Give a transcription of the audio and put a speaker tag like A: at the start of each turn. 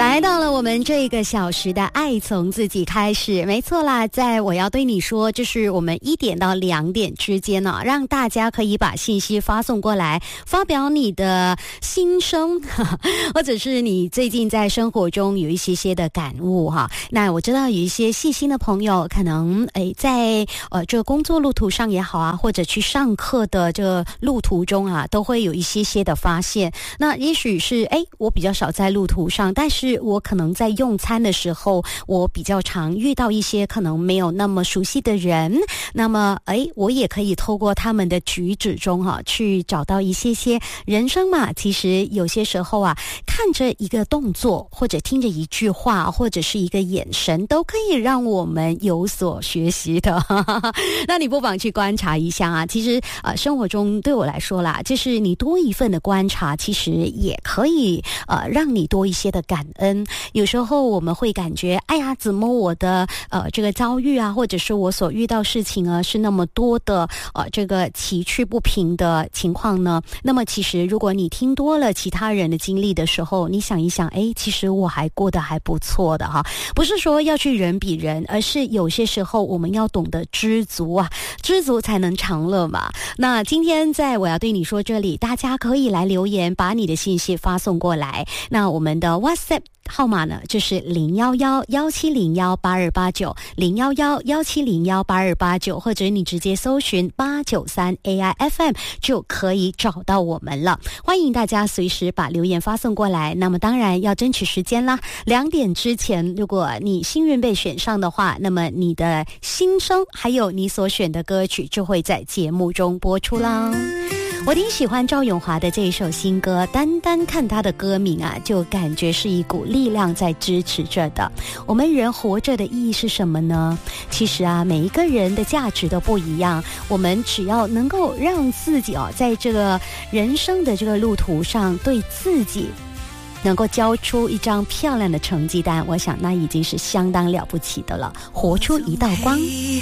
A: 来到了我们这个小时的爱从自己开始，没错啦，在我要对你说，就是我们1点到2点之间呢，让大家可以把信息发送过来，发表你的心声，或者是你最近在生活中有一些的感悟哈。那我知道有一些细心的朋友，可能在这个工作路途上也好啊，或者去上课的这个路途中啊，都会有一些的发现。那也许是我比较少在路途上，但是我可能在用餐的时候，我比较常遇到一些可能没有那么熟悉的人，那么我也可以透过他们的举止中去找到一些人生嘛，其实有些时候啊，看着一个动作，或者听着一句话，或者是一个眼神，都可以让我们有所学习的。那你不妨去观察一下啊，其实生活中对我来说啦，就是你多一份的观察，其实也可以让你多一些的感恩。有时候我们会感觉怎么我的这个遭遇啊，或者是我所遇到事情啊，是那么多的这个崎岖不平的情况呢？那么其实如果你听多了其他人的经历的时候，你想一想，其实我还过得还不错的哈。不是说要去人比人，而是有些时候我们要懂得知足啊，知足才能长乐嘛。那今天在我要对你说这里，大家可以来留言，把你的信息发送过来。那我们的 WhatsApp号码呢，就是011-1701-8289 011-1701-8289，或者你直接搜寻893 AIFM 就可以找到我们了。欢迎大家随时把留言发送过来，那么当然要争取时间啦，2点之前如果你幸运被选上的话，那么你的心声还有你所选的歌曲就会在节目中播出啦。我挺喜欢赵咏华的这一首新歌，单单看他的歌名啊，就感觉是一股力量在支持着的。我们人活着的意义是什么呢？其实啊，每一个人的价值都不一样，我们只要能够让自己在这个人生的这个路途上，对自己能够交出一张漂亮的成绩单，我想那已经是相当了不起的了，活出一道光。